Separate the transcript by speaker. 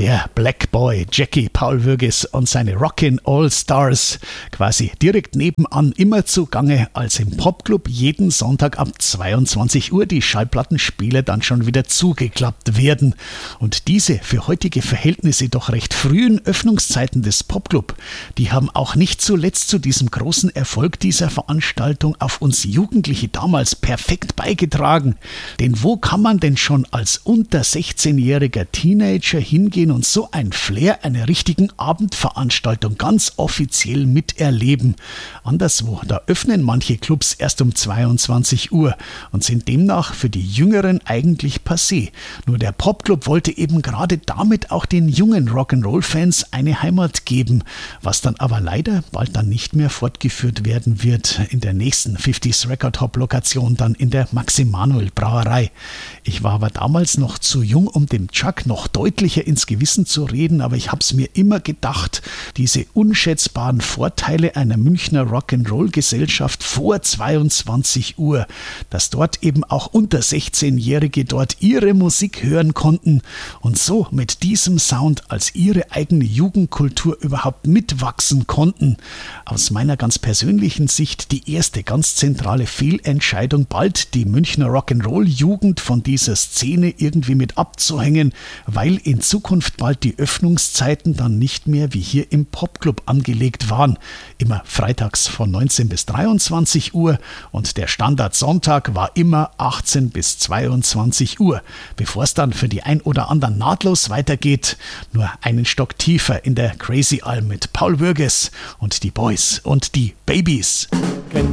Speaker 1: Der Black Boy Jackie Paul Würges und seine Rockin' All Stars, quasi direkt nebenan immer zugange, als im Popclub jeden Sonntag ab 22 Uhr die Schallplattenspiele dann schon wieder zugeklappt werden. Und diese für heutige Verhältnisse doch recht frühen Öffnungszeiten des Popclub, die haben auch nicht zuletzt zu diesem großen Erfolg dieser Veranstaltung auf uns Jugendliche damals perfekt beigetragen. Denn wo kann man denn schon als unter 16-jähriger Teenager hingehen und so ein Flair einer richtigen Abendveranstaltung ganz offiziell miterleben? Anderswo, da öffnen manche Clubs erst um 22 Uhr und sind demnach für die Jüngeren eigentlich passé. Nur der Popclub wollte eben gerade damit auch den jungen Rock'n'Roll-Fans eine Heimat geben, was dann aber leider bald dann nicht mehr fortgeführt werden wird in der nächsten 50s Record Hop Lokation, dann in der Max-Emanuel Brauerei. Ich war aber damals noch zu jung, um dem Chuck noch deutlicher ins Gewissen zu reden, aber ich habe es mir immer gedacht, diese unschätzbaren Vorteile einer Münchner Rock'n'Roll-Gesellschaft vor 22 Uhr, dass dort eben auch unter 16-Jährige dort ihre Musik hören konnten und so mit diesem Sound als ihre eigene Jugendkultur überhaupt mitwachsen konnten. Aus meiner ganz persönlichen Sicht die erste ganz zentrale Fehlentscheidung, bald die Münchner Rock'n'Roll-Jugend von dieser Szene irgendwie mit abzuhängen, weil in Zukunft bald die Öffnungszeiten dann nicht mehr wie hier im Popclub angelegt waren. Immer freitags von 19 bis 23 Uhr und der Standardsonntag war immer 18 bis 22 Uhr, bevor es dann für die ein oder anderen nahtlos weitergeht. Nur einen Stock tiefer in der Crazy Alm mit Paul Würges und die Boys und die Babies.